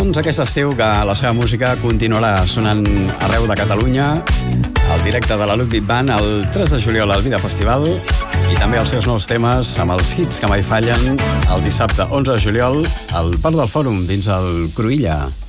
Doncs aquest estiu que la seva música continuarà sonant arreu de Catalunya, el directe de la Ludwig Band el 3 de juliol al Vida Festival i també els seus nous temes amb els hits que mai fallen el dissabte 11 de juliol al Parc del Fòrum dins el Cruïlla.